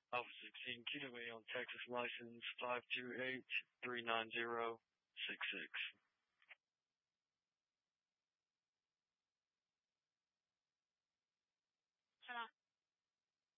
Alpha 16 Kilo A on Texas license 528-390-66.